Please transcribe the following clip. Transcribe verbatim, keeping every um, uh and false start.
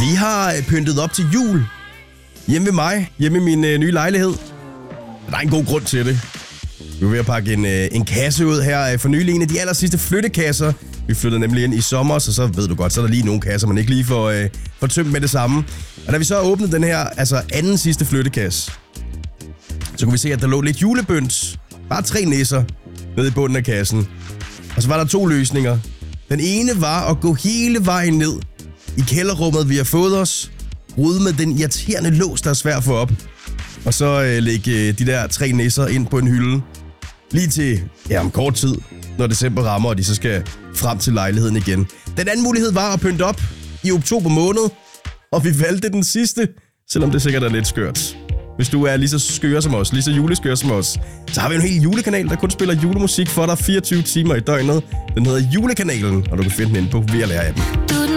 Vi har pyntet op til jul hjemme ved mig, hjemme i min øh, nye lejlighed. Der er en god grund til det. Vi er ved at pakke en, øh, en kasse ud her for nylig. En af de aller sidste flyttekasser. Vi flyttede nemlig ind i sommer, så så ved du godt, så er der lige nogle kasser, man ikke lige får, øh, får tømt med det samme. Og da vi så åbnede den her, altså anden sidste flyttekasse, så kunne vi se, at der lå lidt julebønt. Bare tre nisser nede i bunden af kassen. Og så var der to løsninger. Den ene var at gå hele vejen ned i kælderrummet, vi har fået os. Rode med den irriterende lås, der er svær at få op. Og så øh, lægge øh, de der tre nisser ind på en hylde. Lige til, ja, om kort tid, når december rammer, og de så skal frem til lejligheden igen. Den anden mulighed var at pynte op i oktober måned. Og vi valgte den sidste, selvom det sikkert er lidt skørt. Hvis du er lige så skør som os, lige så juleskør som os, så har vi en hel julekanal, der kun spiller julemusik for dig fireogtyve timer i døgnet. Den hedder Julekanalen, og du kan finde den inde på V L R-appen.